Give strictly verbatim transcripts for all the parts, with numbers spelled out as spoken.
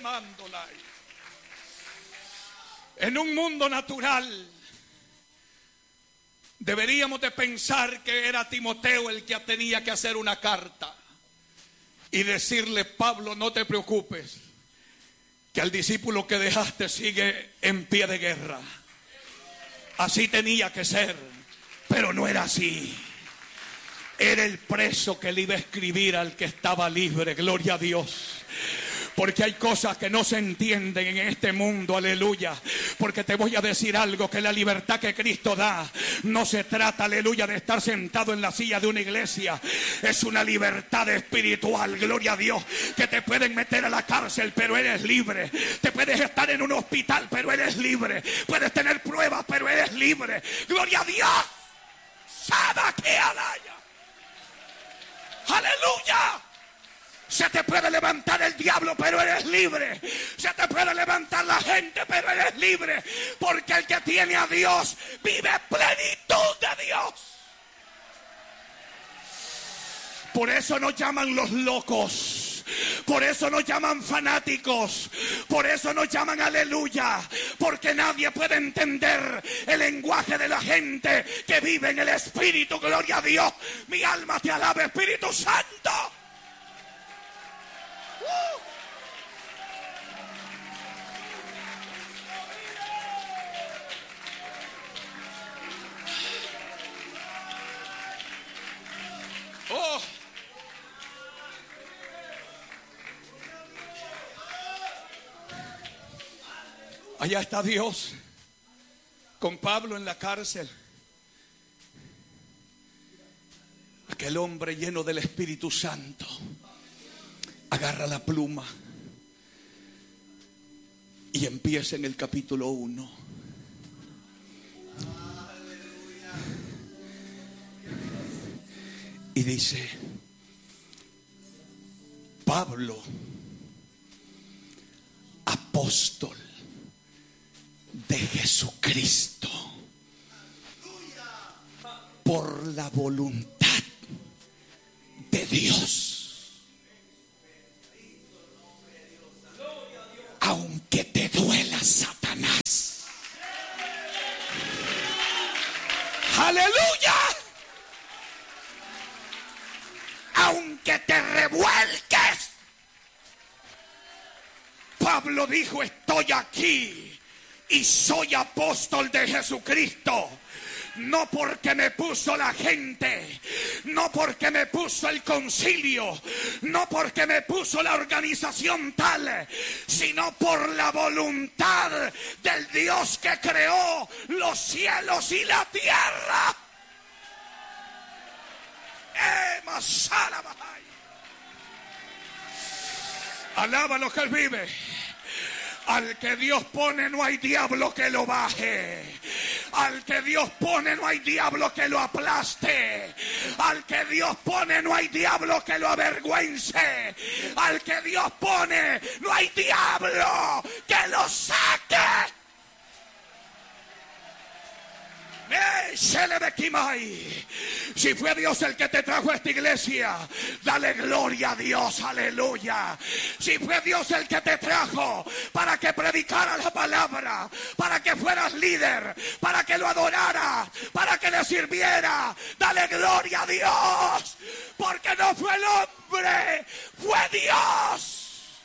En un mundo natural deberíamos de pensar que era Timoteo el que tenía que hacer una carta y decirle: Pablo, no te preocupes, que al discípulo que dejaste sigue en pie de guerra. Así tenía que ser, pero no era así. Era el preso que le iba a escribir al que estaba libre. Gloria a Dios. Porque hay cosas que no se entienden en este mundo, aleluya. Porque te voy a decir algo, que la libertad que Cristo da no se trata, aleluya, de estar sentado en la silla de una iglesia. Es una libertad espiritual, gloria a Dios. Que te pueden meter a la cárcel, pero eres libre. Te puedes estar en un hospital, pero eres libre. Puedes tener pruebas, pero eres libre. Gloria a Dios. Sada que alaya. Aleluya. Se te puede levantar el diablo, pero eres libre. Se te puede levantar la gente, pero eres libre. Porque el que tiene a Dios vive plenitud de Dios. Por eso nos llaman los locos. Por eso nos llaman fanáticos. Por eso nos llaman aleluya. Porque nadie puede entender el lenguaje de la gente que vive en el Espíritu. Gloria a Dios. Mi alma te alaba, Espíritu Santo. Oh. Allá está Dios con Pablo en la cárcel. Aquel hombre lleno del Espíritu Santo agarra la pluma y empieza en el capítulo uno. Y dice: Pablo, apóstol de Jesucristo, por la voluntad de Dios, aunque te duela, Satanás. Aleluya. Aunque te revuelques. Pablo dijo: estoy aquí y soy apóstol de Jesucristo. No porque me puso la gente, no porque me puso el concilio, no porque me puso la organización tal, sino por la voluntad del Dios que creó los cielos y la tierra. Alaba lo que Él vive. Al que Dios pone no hay diablo que lo baje. Al que Dios pone no hay diablo que lo aplaste. Al que Dios pone no hay diablo que lo avergüence. Al que Dios pone no hay diablo que lo saque. Si fue Dios el que te trajo a esta iglesia, dale gloria a Dios, aleluya. Si fue Dios el que te trajo para que predicara la palabra, para que fueras líder, para que lo adorara, para que le sirviera, dale gloria a Dios. Porque no fue el hombre, fue Dios.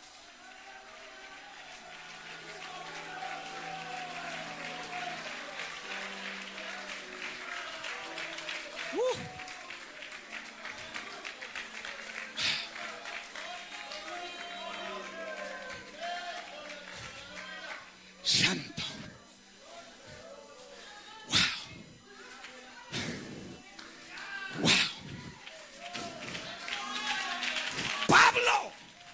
Uh. Santo. Wow. Wow. Pablo,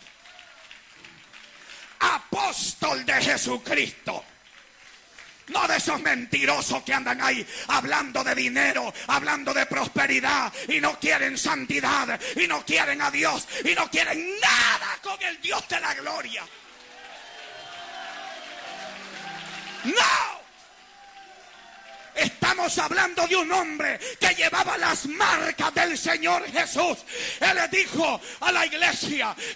apóstol de Jesucristo. No de esos mentirosos que andan ahí hablando de dinero, hablando de prosperidad y no quieren santidad y no quieren a Dios y no quieren nada con el Dios de la gloria. No. Estamos hablando de un hombre que llevaba las marcas del Señor Jesús. Él le dijo a la iglesia